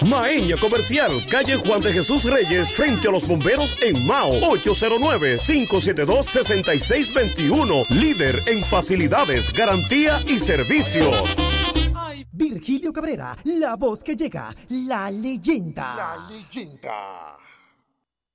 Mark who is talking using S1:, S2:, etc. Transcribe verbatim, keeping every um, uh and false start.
S1: Maeña Comercial, calle Juan de Jesús Reyes, frente a los bomberos en Mao. Ocho cero nueve, cinco siete dos, seis seis dos uno. Líder en facilidades, garantía y servicios.
S2: Virgilio Cabrera, la voz que llega, la leyenda.
S3: La leyenda.